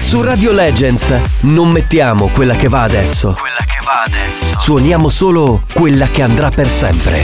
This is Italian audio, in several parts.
Su Radio Legends non mettiamo quella che va adesso. Suoniamo solo quella che andrà per sempre.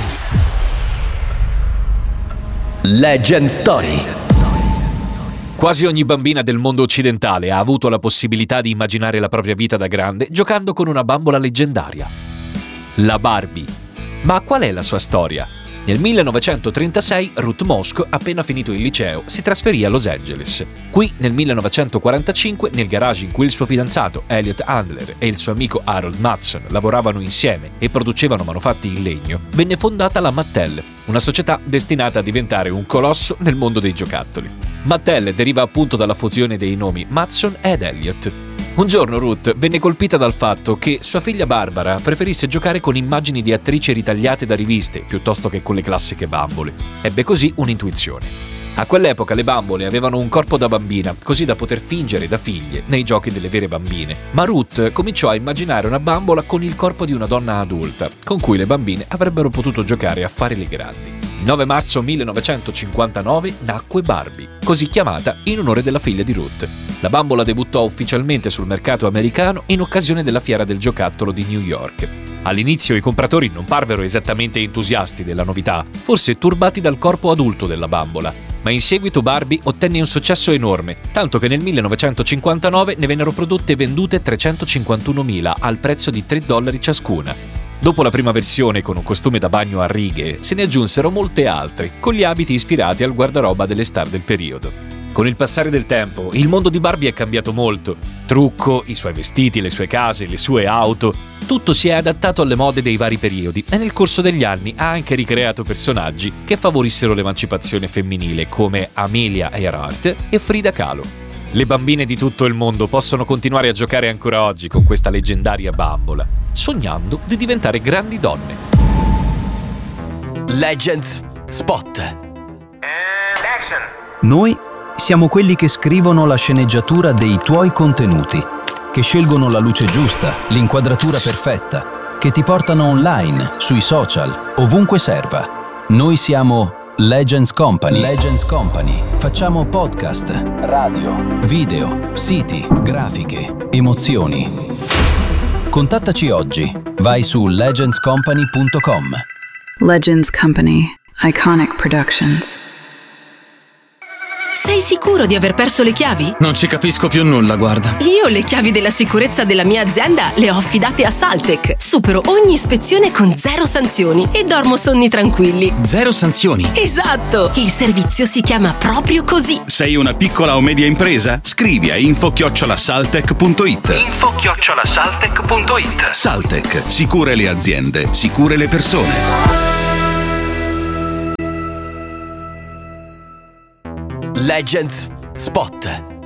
Legend Story. Quasi ogni bambina del mondo occidentale ha avuto la possibilità di immaginare la propria vita da grande giocando con una bambola leggendaria. La Barbie. Ma qual è la sua storia? Nel 1936 Ruth Mosk, appena finito il liceo, si trasferì a Los Angeles. Qui, nel 1945, nel garage in cui il suo fidanzato Elliot Handler e il suo amico Harold Matson lavoravano insieme e producevano manufatti in legno, venne fondata la Mattel, una società destinata a diventare un colosso nel mondo dei giocattoli. Mattel deriva appunto dalla fusione dei nomi Matson ed Elliot. Un giorno Ruth venne colpita dal fatto che sua figlia Barbara preferisse giocare con immagini di attrici ritagliate da riviste piuttosto che con le classiche bambole. Ebbe così un'intuizione. A quell'epoca le bambole avevano un corpo da bambina, così da poter fingere da figlie nei giochi delle vere bambine. Ma Ruth cominciò a immaginare una bambola con il corpo di una donna adulta, con cui le bambine avrebbero potuto giocare a fare le grandi. Il 9 marzo 1959 nacque Barbie, così chiamata in onore della figlia di Ruth. La bambola debuttò ufficialmente sul mercato americano in occasione della fiera del giocattolo di New York. All'inizio i compratori non parvero esattamente entusiasti della novità, forse turbati dal corpo adulto della bambola, ma in seguito Barbie ottenne un successo enorme, tanto che nel 1959 ne vennero prodotte e vendute 351.000 al prezzo di $3 ciascuna. Dopo la prima versione con un costume da bagno a righe, se ne aggiunsero molte altre, con gli abiti ispirati al guardaroba delle star del periodo. Con il passare del tempo, il mondo di Barbie è cambiato molto. Trucco, i suoi vestiti, le sue case, le sue auto, tutto si è adattato alle mode dei vari periodi e nel corso degli anni ha anche ricreato personaggi che favorissero l'emancipazione femminile come Amelia Earhart e Frida Kahlo. Le bambine di tutto il mondo possono continuare a giocare ancora oggi con questa leggendaria bambola, sognando di diventare grandi donne. Legends Spot. And action. Noi siamo quelli che scrivono la sceneggiatura dei tuoi contenuti, che scelgono la luce giusta, l'inquadratura perfetta, che ti portano online, sui social, ovunque serva. Noi siamo Legends Company. Legends Company. Facciamo podcast, radio, video, siti, grafiche, emozioni. Contattaci oggi. Vai su legendscompany.com. Legends Company. Iconic Productions. Sei sicuro di aver perso le chiavi? Non ci capisco più nulla, guarda. Io le chiavi della sicurezza della mia azienda le ho affidate a Saltec. Supero ogni ispezione con 0 sanzioni e dormo sonni tranquilli. 0 sanzioni? Esatto! Il servizio si chiama proprio così. Sei una piccola o media impresa? Scrivi a info@saltec.it. info@saltec.it. Saltec, sicure le aziende, sicure le persone. Legends Spot.